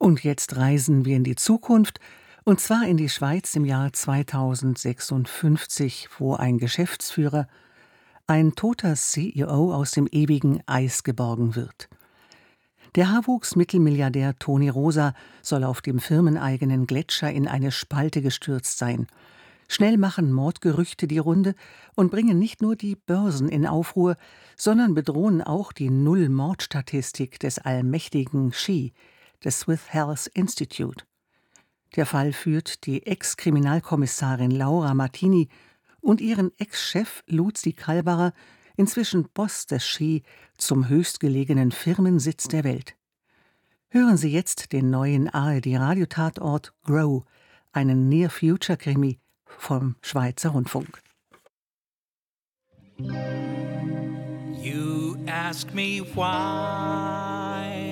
Und jetzt reisen wir in die Zukunft, und zwar in die Schweiz im Jahr 2056, wo ein Geschäftsführer, ein toter CEO aus dem ewigen Eis geborgen wird. Der Haarwuchs-Mittelmilliardär Toni Rosa soll auf dem firmeneigenen Gletscher in eine Spalte gestürzt sein. Schnell machen Mordgerüchte die Runde und bringen nicht nur die Börsen in Aufruhr, sondern bedrohen auch die Null-Mord-Statistik des allmächtigen Xi, des Swiss Health Institute. Der Fall führt die Ex-Kriminalkommissarin Laura Martini und ihren Ex-Chef Luzi Kalbacher, inzwischen Boss des Xi, zum höchstgelegenen Firmensitz der Welt. Hören Sie jetzt den neuen ARD-Radiotatort Grow, einen Near-Future-Krimi vom Schweizer Rundfunk. You ask me why